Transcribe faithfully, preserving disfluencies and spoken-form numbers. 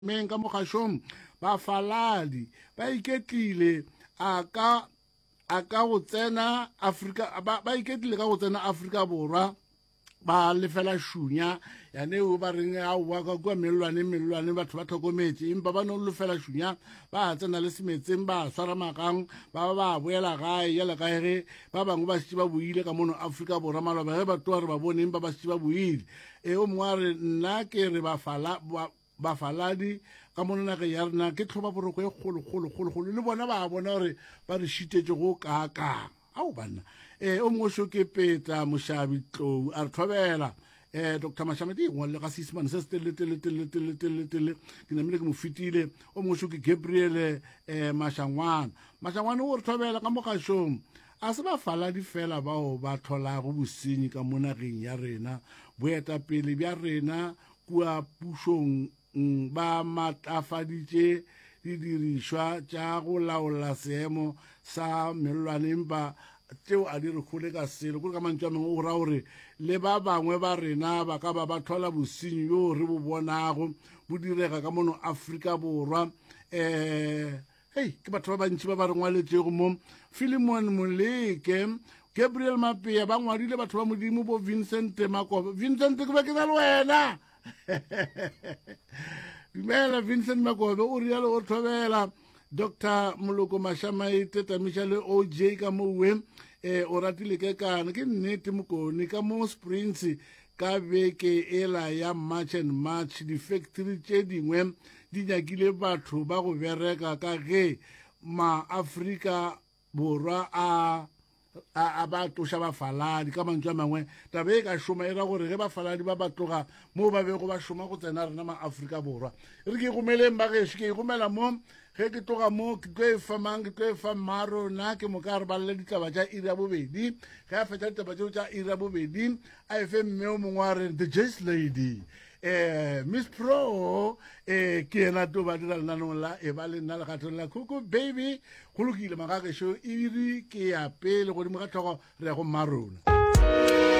meng ka mogashong bafaladi ba iketlile a ka a ka go tsena Afrika ba, ba iketlile ka go tsena Afrika Borwa ba lefela shunya yane o ba reng a wa ka kwa mellwane mellwane batho ba tlhokometse impa ba no lefela shunya ba tsena le semetseng ba swara makang ba ba boela gae ya le gae ge ba bangwe ba se ba buile ka mono Afrika Borwa maloba ge ba twa re ba bone impa ba se ba buile e o mongwe re nna ke re ba fala bafaladi ka mona nageng ya rena ke tlhoba boroko e kgolo-kgolo-kgolo le bona ba bona gore ba re šitetse go kakang ao banna um o mongwe sho ke peta mošabi tlou a re tlhobela um Doctor Mashamedi ngwalle ga seesemane se se telele-telele-telele-telele ke namile ke mo fetile o mongwe sho ke Gabriel um Mashangwana Mashangwana o re tlhobela ka mogašong a se bafaladi fela bao ba tlholago bosenyi ka mo nageng ya rena boetapele bja rena kua pušong ba matlafaditše didirišwa tša go laola seemo sa mellwane empa tšeo a di re kgole ka selo kore ka mantšu a mengwe o ra gore le ba bangwe ba rena ba ka ba ba tlhola bosenyi yo re bo bonago bo direga ka mono Afrika Borwa um hei ke batho ba bantši ba ba re ngwaletšego mo Philemon Moleke Gabriel Mapea ba ngwadile batho ba modimo bo Vincent Makobe Vincent ke ba ke na le wena dumela Vincent Makobe o rialo o tlhobela Doctor Moloko Mashamaite tamiša le O J ka mowe eh o ratile ke kana ke nnete mokoni ka mo Springs ka beke ela ya March and March di factory tše dingwe di nyakile batho ba go bereka ka ge ma Afrika Borwa a a ba tloša bafaladi ka mantšu a mangwe tabe e ka šoma e ra gore ge bafaladi ba ba tloga mo ba bego ba šoma go tsena rena ma-Afrika Borwa re ke gomeleng ba gešo ke gomela mo ge ke tloga mo ke tlo e famang ke tlo e fa maro na ke mo ka re balele ditaba tša iri ya bobedi ge a fetša ditaba tšeo tša iri ya bobedi a e fe mme o mongwe a re the Jace Lady eh Miss Pro eh ke ena to ba dira lenanong la e ba le nna le gatong la Kuku baby go lokile magage show iri ke ya pele godimo ga tlhogo re ya go marona